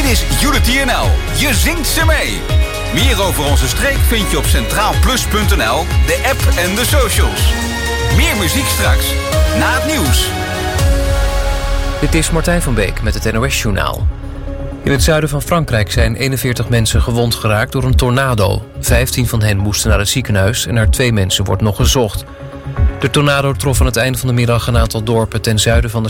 is Unity NL. Je zingt ze mee. Meer over onze streek vind je op centraalplus.nl, de app en de socials. Meer muziek straks, na het nieuws. Dit is Martijn van Beek met het NOS-journaal. In het zuiden van Frankrijk zijn 41 mensen gewond geraakt door een tornado. 15 van hen moesten naar het ziekenhuis en naar 2 mensen wordt nog gezocht. De tornado trof aan het einde van de middag een aantal dorpen ten zuiden van de